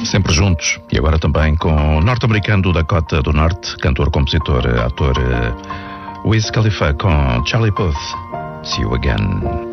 sempre juntos, e agora também com o norte-americano do Dakota do Norte, cantor, compositor, ator Wiz Khalifa com Charlie Puth. See you again.